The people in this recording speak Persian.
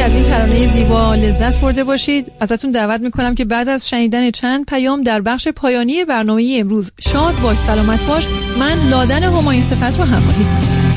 از این ترانه زیبا لذت برده باشید. ازتون دعوت میکنم که بعد از شنیدن چند پیام در بخش پایانی برنامه امروز شاد باش سلامت باش من لادن همایون صفت رو همراهی کنم.